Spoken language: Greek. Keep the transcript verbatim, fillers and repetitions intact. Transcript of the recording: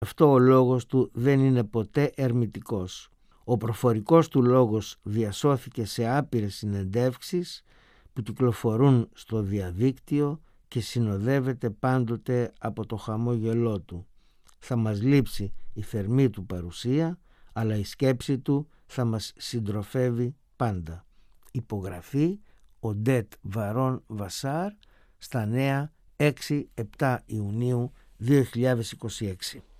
αυτό ο λόγος του δεν είναι ποτέ ερμητικός. Ο προφορικός του λόγος διασώθηκε σε άπειρες συνεντεύξεις που κυκλοφορούν στο διαδίκτυο και συνοδεύεται πάντοτε από το χαμόγελό του. Θα μας λείψει η θερμή του παρουσία, αλλά η σκέψη του θα μας συντροφεύει πάντα. Υπογραφή Οντέτ Βαρών Βασάρ στα Νέα έξι επτά Ιουνίου δύο χιλιάδες είκοσι έξι.